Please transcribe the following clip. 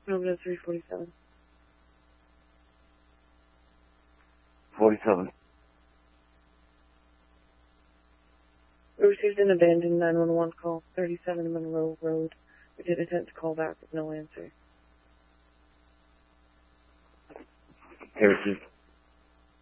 Over to 347. 47. We received an abandoned 911 call, 37 Monroe Road. We did attempt to call back with no answer. Here,